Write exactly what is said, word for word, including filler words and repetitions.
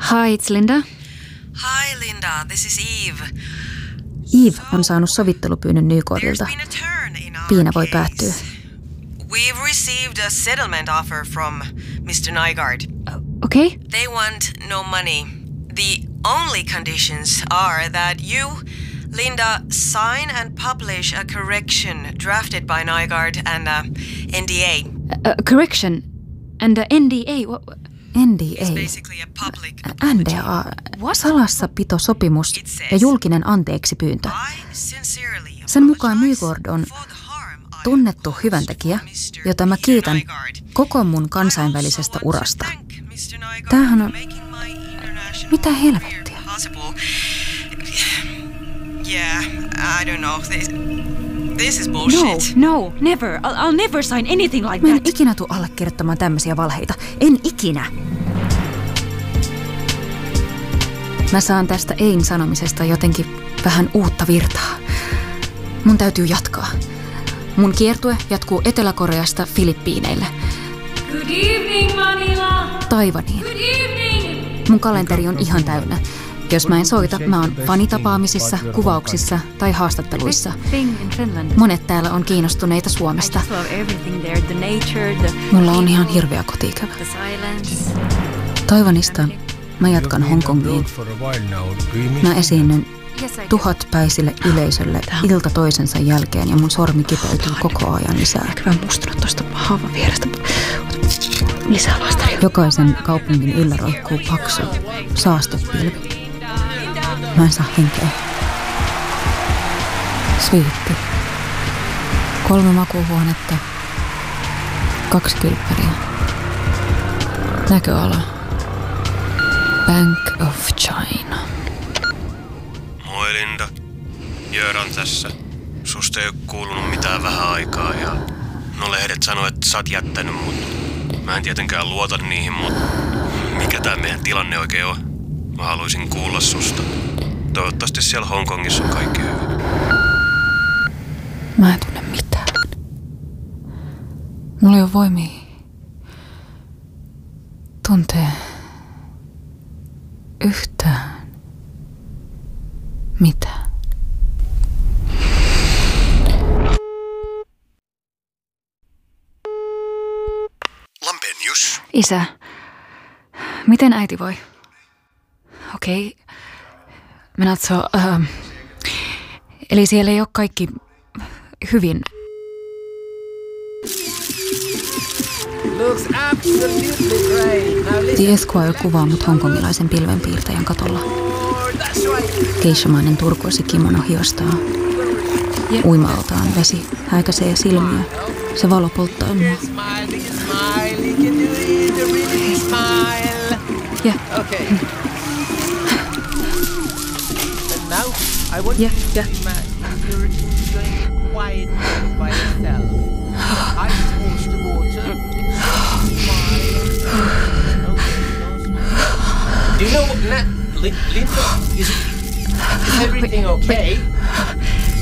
Hi, it's Linda. Hi Linda, this is Eve. Eve on saanut sovittelupyynnön Nykordilta. Piina voi päättyä. We've received a settlement offer from mister Nygaard. Okay. They want no money. The only conditions are that you, Linda, sign and publish a correction drafted by Nygaard and a N D A. A, a correction and a N D A. What? N D A. N D A. Salassapitosopimus ja julkinen anteeksipyyntö. Sen mukaan Nygård on tunnettu hyväntekijä, jota mä kiitän koko mun kansainvälisestä urasta. Tämähän on... Mitä helvettiä? Yeah, I don't know. This, this is bullshit. No, no, never. I'll, I'll never sign anything like that. Mä en ikinä tule allekirjoittamaan tämmöisiä valheita. En ikinä. Mä saan tästä ein sanomisesta jotenkin vähän uutta virtaa. Mun täytyy jatkaa. Mun kiertue jatkuu Etelä-Koreasta Filippiineille. Good evening, Manila. Taivaniin. Good evening. Mun kalenteri on ihan täynnä. Jos mä en soita, mä oon fanitapaamisissa, kuvauksissa tai haastatteluissa. Monet täällä on kiinnostuneita Suomesta. Mulla on ihan hirveä kotiikävä. Taiwanista mä jatkan Hongkongiin. Mä esiinnyn tuhatpäisille yleisölle ilta toisensa jälkeen ja mun sormi kipeytyy koko ajan lisää. Mä mustanut tosta haavan vierestä. Lisää laistaria. Jokaisen kaupungin yllä roikkuu paksu saastepilvi. Mä en saa henkeä. Sviitti. Kolme makuuhuonetta. Kaksi kylppäriä. Näköala. Bank of China. Moi Linda. Jöran tässä. Susta ei ole kuulunut mitään vähän aikaa ja no lehdet sanoo, että sä oot jättänyt mut. Mä en tietenkään luota niihin, mut mikä tää meidän tilanne oikein on? Mä haluaisin kuulla susta. Toivottavasti siellä Hongkongissa on kaikki hyvin. Mä en tunne mitään. Mulla ei ole voimia tuntee yhtään mitään. Lampenius. Isä, miten äiti voi? Okei. Okay. Minä so, uh, eli siellä ei ole kaikki hyvin. The Esquire kuvaa mut hongkongilaisen pilvenpiirtäjän katolla. Geishamainen turkoisi kimono hiostaa. Uima-altaan vesi häikäisee silmiä. Se valo polttaa mua. Yeah. Okay. Mm. And now I want Yeah, you to yeah. imagine you're enjoying quiet by yourself. Eyes towards the water. Smile. Do you know what? Na- Linda, is, is everything okay?